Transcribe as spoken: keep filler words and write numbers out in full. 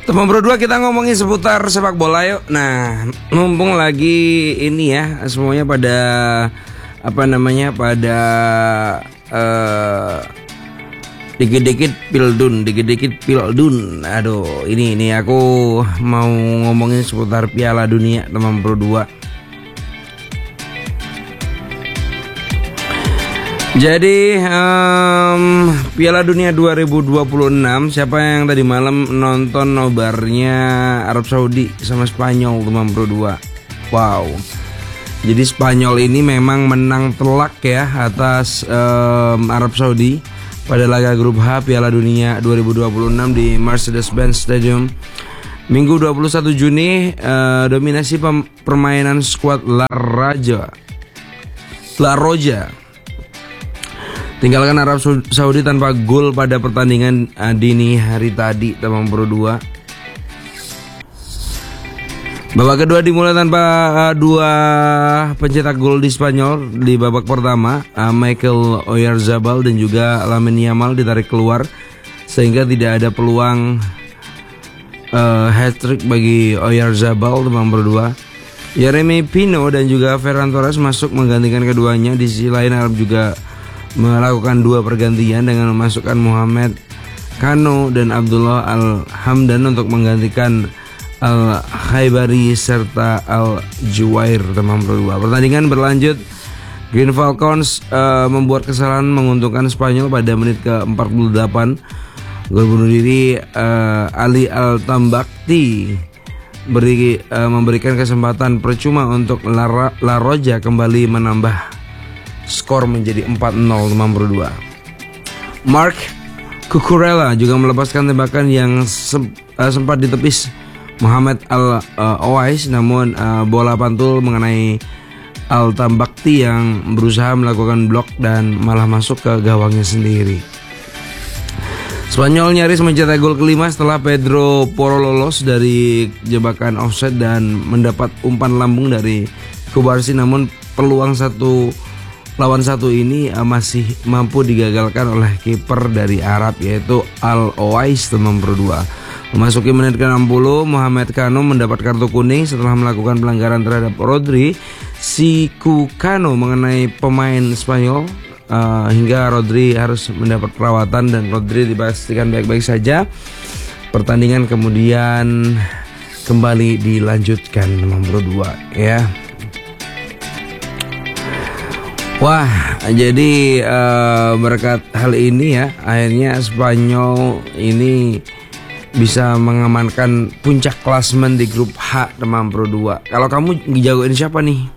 Teman berdua kita ngomongin seputar sepak bola yuk. Nah, mumpung lagi ini ya, semuanya pada apa namanya pada uh, dikit-dikit pildun, dikit-dikit pildun. Aduh, ini ini aku mau ngomongin seputar Piala Dunia teman berdua. Jadi um, Piala Dunia dua ribu dua puluh enam, siapa yang tadi malam nonton nobarnya Arab Saudi sama Spanyol teman berdua? Wow. Jadi Spanyol ini memang menang telak ya atas um, Arab Saudi pada laga grup H Piala Dunia dua ribu dua puluh enam di Mercedes-Benz Stadium. Minggu dua puluh satu Juni, uh, dominasi pem- permainan skuad La Raja. La Roja tinggalkan Arab Saudi tanpa gol pada pertandingan uh, dini hari tadi teman berdua. Babak kedua dimulai tanpa uh, dua pencetak gol di Spanyol. Di babak pertama, uh, Michael Oyarzabal dan juga Lamine Yamal ditarik keluar sehingga tidak ada peluang uh, hat-trick bagi Oyarzabal teman berdua. Yeremy Pino dan juga Ferran Torres masuk menggantikan keduanya. Di sisi lain Arab juga melakukan dua pergantian dengan memasukkan Mohamed Kano dan Abdullah Al-Hamdan untuk menggantikan Al-Khaibari serta Al-Juwair teman berdua. Pertandingan berlanjut. Green Falcons uh, membuat kesalahan menguntungkan Spanyol pada menit ke empat puluh delapan. Gol bunuh diri uh, Ali Al-Tambakti beri, uh, memberikan kesempatan percuma untuk La, La Roja kembali menambah skor menjadi empat nol teman berdua. Mark Cucurella juga melepaskan tembakan yang sem- uh, sempat ditepis Muhammad Al-Owais, namun uh, bola pantul mengenai Al-Tambakti yang berusaha melakukan blok dan malah masuk ke gawangnya sendiri. Spanyol nyaris mencetak gol kelima setelah Pedro Porro lolos dari jebakan offside dan mendapat umpan lambung dari Kubarsi, namun peluang satu lawan satu ini uh, masih mampu digagalkan oleh kiper dari Arab yaitu Al-Owais teman berdua. Memasuki menit ke enam puluh, Mohamed Kano mendapat kartu kuning setelah melakukan pelanggaran terhadap Rodri. Siku Kano mengenai pemain Spanyol uh, hingga Rodri harus mendapat perawatan dan Rodri dipastikan baik-baik saja. Pertandingan kemudian kembali dilanjutkan teman berdua ya. Wah, jadi uh, berkat hal ini ya, akhirnya Spanyol ini bisa mengamankan puncak klasemen di grup H teman berdua. Kalau kamu jagoin siapa nih?